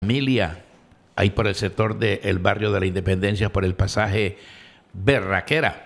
Familia, ahí por el sector del barrio de la Independencia, por el pasaje Berraquera.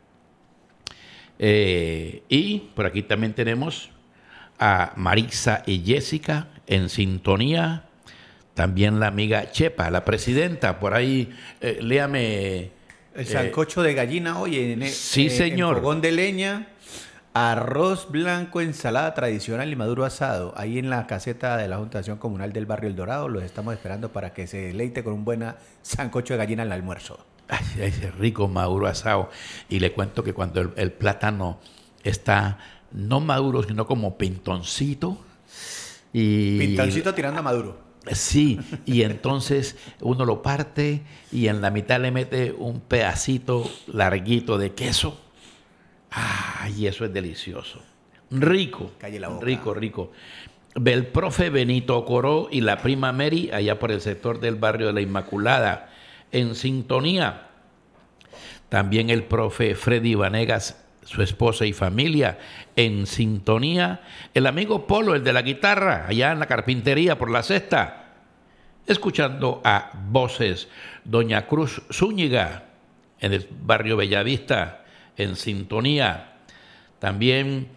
Y por aquí también tenemos a Marisa y Jessica en sintonía. También la amiga Chepa, la presidenta. Por ahí, léame. El sancocho de gallina hoy sí, señor. En fogón de leña, arroz blanco, ensalada tradicional y maduro asado. Ahí en la caseta de la Junta de Acción Comunal del Barrio El Dorado. Los estamos esperando para que se deleite con un buen sancocho de gallina al almuerzo. Ay, ese rico maduro asado. Y le cuento que cuando el plátano está no maduro, sino como pintoncito. Pintoncito tirando a maduro. Sí, y entonces uno lo parte y en la mitad le mete un pedacito larguito de queso. Ay, eso es delicioso. Rico. Calle la boca. Rico, rico. El profe Benito Coró y la prima Mary, allá por el sector del barrio de la Inmaculada, en sintonía. También el profe Freddy Vanegas, su esposa y familia, en sintonía. El amigo Polo, el de la guitarra, allá en la carpintería por la Sexta, escuchando a voces. Doña Cruz Zúñiga, en el barrio Bellavista, en sintonía. También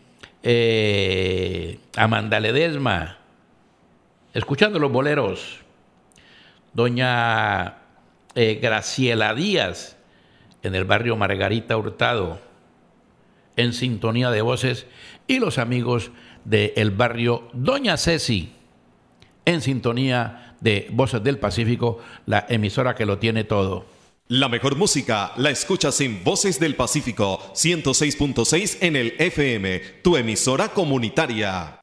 Amanda Ledesma, escuchando los boleros. Doña Graciela Díaz, en el barrio Margarita Hurtado, en sintonía de voces. Y los amigos del barrio Doña Ceci, en sintonía de Voces del Pacífico, la emisora que lo tiene todo. La mejor música la escuchas en Voces del Pacífico, 106.6 en el FM, tu emisora comunitaria.